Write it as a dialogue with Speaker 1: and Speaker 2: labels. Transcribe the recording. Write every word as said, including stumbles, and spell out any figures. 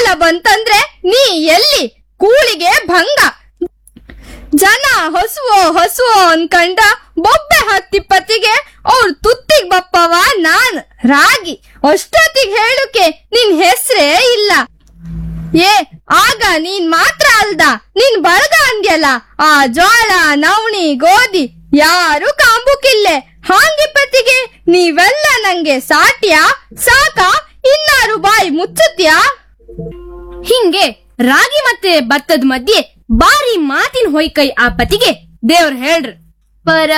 Speaker 1: ಬಂತಂದ್ರೆ ನೀ ಎಲ್ಲಿ ಕೂಳಿಗೆ ಭಂಗ. ಜನ ಹೊಸುವೋ ಹೊಸುವೋ ಅನ್ಕಂಡ ಬೊಬ್ಬೆ ಹತ್ತಿ ಪತಿಗೆ ಅವ್ರ ತುತ್ತಿಗ್ ಬಪ್ಪವ ನಾನ್ ರಾಗಿ. ಅಷ್ಟೊತ್ತಿಗೆ ಹೇಳುಕೆ ನಿನ್ ಹೆಸ್ರೇ ಇಲ್ಲ. ಏ ಆಗ ನೀನ್ ಮಾತ್ರ ಅಲ್ದ ನೀನ್ ಬಳಗ ಅಂದ್ಯಲ್ಲ, ಆ ಜೋಳ ನವಣಿ ಗೋಧಿ ಯಾರು ಕಾಂಬುಕಿಲ್ಲೆ. ಹಾಂಗಿಪತಿಗೆ ನೀವೆಲ್ಲ ನಂಗೆ ಸಾಟ್ಯಾ ಸಾಕ ಇನ್ನಾರು ಬಾಯಿ ಮುಚ್ಚುತ್ಯಾ?
Speaker 2: ಹಿಂಗೆ ರಾಗಿ ಮತ್ತೆ ಭತ್ತದ ಮಧ್ಯೆ ಬಾರಿ ಮಾತಿನ ಹೊಯ್ಕೈ ಆ ಪತಿಗೆ ದೇವ್ರ ಹೇಳ್ರ. ಪರ